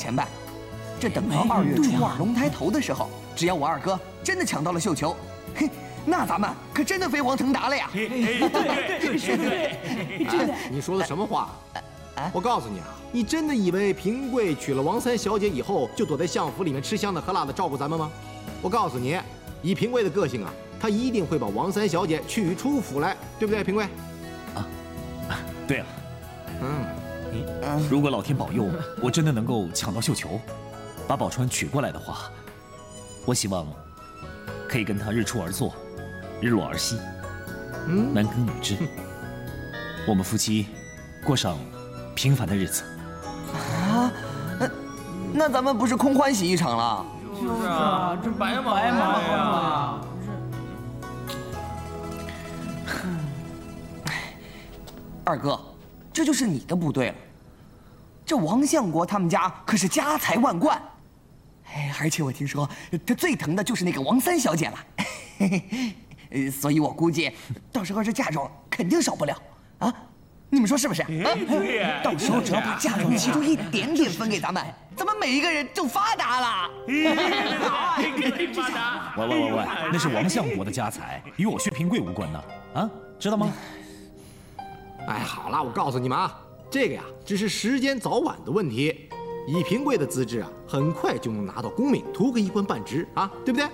前办。这等到2月初2龙抬头的时候，只要我二哥真的抢到了绣球，嘿，那咱们可真的飞黄腾达了呀！ 对，你说的什么话？我告诉你啊，你真的以为平贵娶了王三小姐以后就躲在相府里面吃香的喝辣的照顾咱们吗？我告诉你，以平贵的个性啊，他一定会把王三小姐娶出府来，对不对，平贵？ 对啊。如果老天保佑，我真的能够抢到绣球，把宝钏娶过来的话，我希望可以跟她日出而作，日落而息，男耕女织，我们夫妻过上平凡的日子。 啊，那咱们不是空欢喜一场了？ 就是啊，这白忙呀！ 二哥，这就是你的不对了。这王相国他们家可是家财万贯，而且我听说他最疼的就是那个王三小姐了，所以我估计到时候这嫁妆肯定少不了啊！你们说是不是？ 对呀， 到时候只要把嫁妆其中一点点分给咱们每一个人就发达了。 发达！ 喂，那是王相国的家财，与我薛平贵无关呢，啊，知道吗？ 哎，好了，我告诉你们啊，这个呀，只是时间早晚的问题。以平贵的资质啊，很快就能拿到功名，图个一官半职啊，对不对？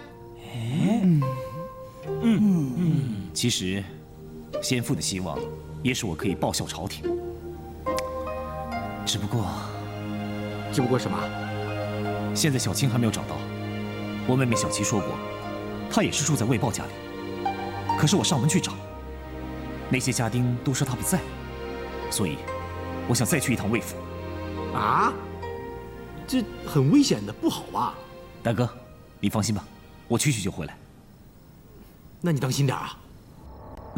其实，先父的希望也是我可以报效朝廷，只不过什么？ 现在小青还没有找到。我妹妹小琪说过，她也是住在魏豹家里，可是我上门去找，那些家丁都说她不在，所以我想再去一趟魏府。 啊？这很危险的，不好吧？ 大哥，你放心吧，我去就回来。 那你当心点啊。